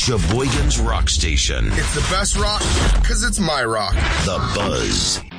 Sheboygan's Rock Station. It's the best rock because it's my rock. The Buzz.